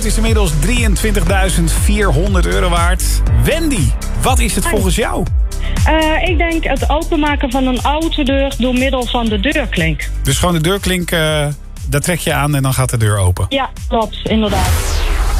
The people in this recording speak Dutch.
Het is inmiddels €23.400 waard. Wendy, wat is het volgens jou? Ik denk het openmaken van een autodeur door middel van de deurklink. Dus gewoon de deurklink, daar trek je aan en dan gaat de deur open. Ja, klopt, inderdaad.